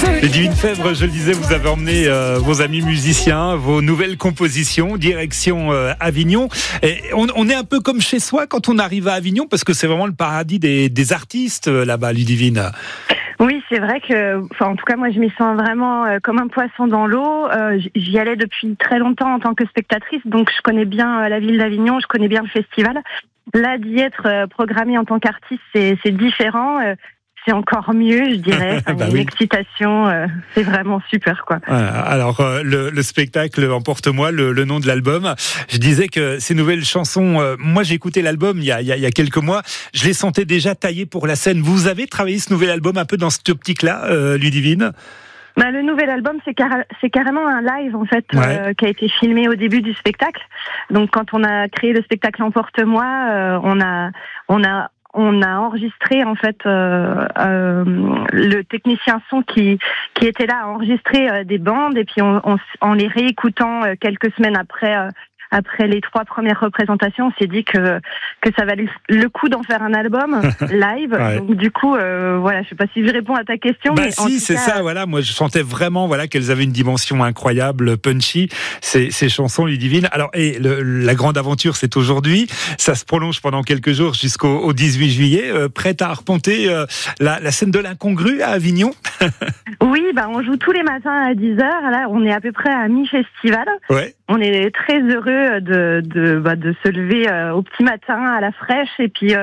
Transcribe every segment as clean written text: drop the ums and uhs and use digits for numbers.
Ludivine Febvre, je le disais, vous avez emmené vos amis musiciens, vos nouvelles compositions, direction Avignon. Et on est un peu comme chez soi quand on arrive à Avignon, parce que c'est vraiment le paradis des artistes là-bas, Ludivine. Oui, c'est vrai que, en tout cas, moi, je m'y sens vraiment comme un poisson dans l'eau. J'y allais depuis très longtemps en tant que spectatrice, donc je connais bien la ville d'Avignon, je connais bien le festival. Là, d'y être programmée en tant qu'artiste, c'est différent. C'est encore mieux, je dirais. Une excitation, c'est vraiment super, quoi. Alors, le spectacle Emporte-moi, le nom de l'album. Je disais que ces nouvelles chansons, moi j'ai écouté l'album il y a quelques mois, je les sentais déjà taillées pour la scène. Vous avez travaillé ce nouvel album un peu dans cette optique-là, Ludivine ? Le nouvel album, c'est carrément un live, en fait, qui a été filmé au début du spectacle. Donc, quand on a créé le spectacle Emporte-moi, on a enregistré, en fait, le technicien son qui était là a enregistré des bandes, et puis en les réécoutant quelques semaines après les 3 premières représentations, on s'est dit que ça valait le coup d'en faire un album live. Ouais. Donc du coup, je sais pas si je réponds à ta question. Mais si, c'est ça. Voilà, moi je sentais vraiment qu'elles avaient une dimension incroyable, punchy. Ces chansons, Ludivine. Alors, la grande aventure, c'est aujourd'hui. Ça se prolonge pendant quelques jours jusqu'au 18 juillet. Prête à arpenter la scène de l'incongru à Avignon. Oui, on joue tous les matins à 10h. Là, on est à peu près à mi-festival. Ouais. On est très heureux de se lever au petit matin à la fraîche et puis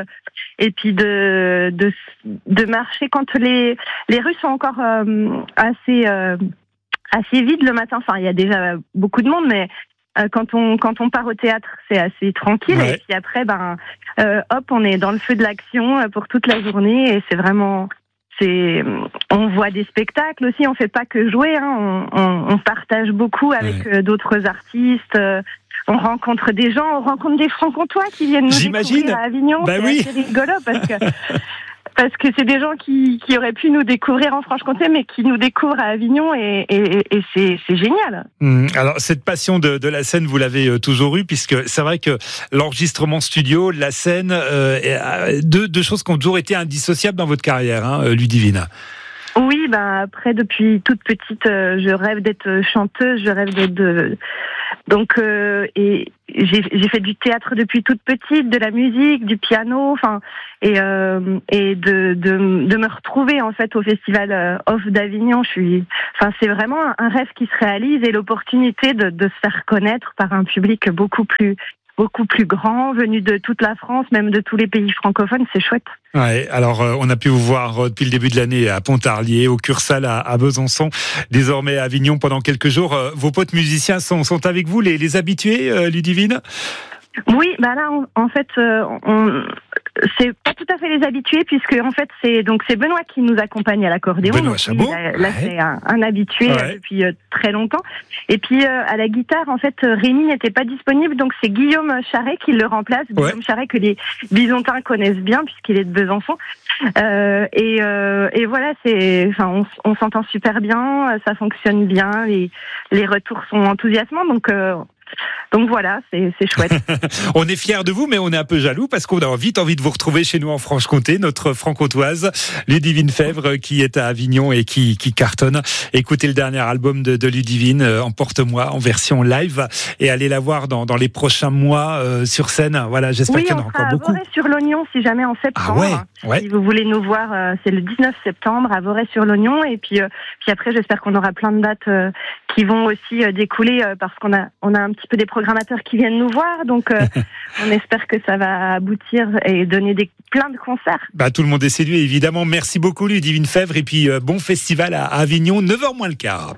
de marcher quand les rues sont encore assez vides le matin. Enfin, il y a déjà beaucoup de monde, mais quand on part au théâtre, c'est assez tranquille. Ouais. Et puis après, on est dans le feu de l'action pour toute la journée, et c'est vraiment. On voit des spectacles aussi, on fait pas que jouer, on partage beaucoup avec d'autres artistes, on rencontre des gens, on rencontre des francs-comtois qui viennent nous découvrir à Avignon. C'est assez rigolo parce que c'est des gens qui auraient pu nous découvrir en Franche-Comté, mais qui nous découvrent à Avignon, et c'est génial. Alors, cette passion de la scène, vous l'avez toujours eue, puisque c'est vrai que l'enregistrement studio, la scène, deux choses qui ont toujours été indissociables dans votre carrière, Ludivine. Oui, après, depuis toute petite, je rêve d'être chanteuse, je rêve d'être et j'ai fait du théâtre depuis toute petite, de la musique, du piano, et de me retrouver en fait au festival Off d'Avignon. C'est vraiment un rêve qui se réalise, et l'opportunité de se faire connaître par un public beaucoup plus grand, venu de toute la France, même de tous les pays francophones, c'est chouette. Ouais, alors on a pu vous voir depuis le début de l'année à Pontarlier, au Cursal à Besançon, désormais à Avignon pendant quelques jours. Vos potes musiciens sont avec vous, les habitués, Ludivine ? Oui, là en fait c'est pas tout à fait les habitués, puisque en fait c'est Benoît qui nous accompagne à l'accordéon. Benoît Chabot. C'est un habitué depuis très longtemps. Et puis à la guitare, en fait, Rémi n'était pas disponible, donc c'est Guillaume Charret qui le remplace. Guillaume Charret que les Bisontins connaissent bien puisqu'il est de Besançon. Et voilà, on s'entend super bien, ça fonctionne bien, les retours sont enthousiasmants, donc voilà, c'est chouette. On est fiers de vous, mais on est un peu jaloux parce qu'on a vite envie de vous retrouver chez nous en Franche-Comté, notre franc-comtoise, Ludivine Febvre, qui est à Avignon et qui cartonne. Écoutez le dernier album de Ludivine, Emporte-moi, en version live, et allez la voir dans les prochains mois sur scène. Voilà, j'espère qu'il y en aura encore beaucoup. À Voray-sur-l'Oignon, si jamais en septembre. Si vous voulez nous voir, c'est le 19 septembre à Voray-sur-l'Oignon, et puis après, j'espère qu'on aura plein de dates qui vont aussi découler, parce qu'on a un petit peu des programmateurs qui viennent nous voir, donc on espère que ça va aboutir et donner plein de concerts. Tout le monde est séduit, évidemment. Merci beaucoup, Ludivine Febvre, et puis bon festival à Avignon, 9h moins le quart.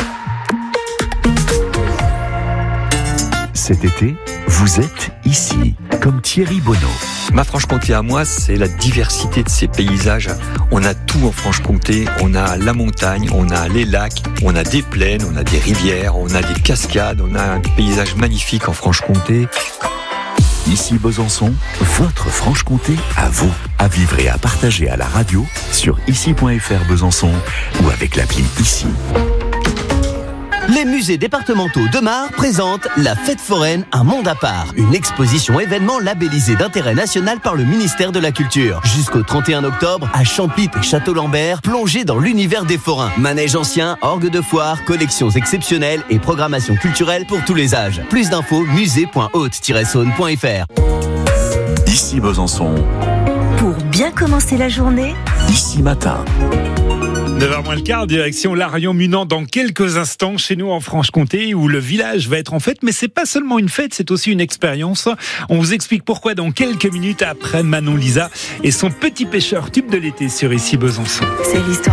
Cet été, vous êtes ici, comme Thierry Bonneau. Ma Franche-Comté à moi, c'est la diversité de ces paysages. On a tout en Franche-Comté, on a la montagne, on a les lacs, on a des plaines, on a des rivières, on a des cascades, on a un paysage magnifique en Franche-Comté. Ici Besançon, votre Franche-Comté à vous, à vivre et à partager à la radio, sur ici.fr Besançon ou avec l'appli Ici. Les musées départementaux de Mar présentent la Fête foraine, un monde à part. Une exposition événement labellisée d'intérêt national par le ministère de la Culture. Jusqu'au 31 octobre, à Champit et Château-Lambert, plongez dans l'univers des forains. Manège ancien, orgue de foire, collections exceptionnelles et programmation culturelle pour tous les âges. Plus d'infos, musée.haute-saône.fr. Ici Besançon. Pour bien commencer la journée, Ici Matin. 9h moins le quart, direction Larion-Munan dans quelques instants chez nous en Franche-Comté où le village va être en fête, mais c'est pas seulement une fête, c'est aussi une expérience. On vous explique pourquoi dans quelques minutes après Manon Lisa et son petit pêcheur tube de l'été sur Ici Besançon. c'est l'histoire.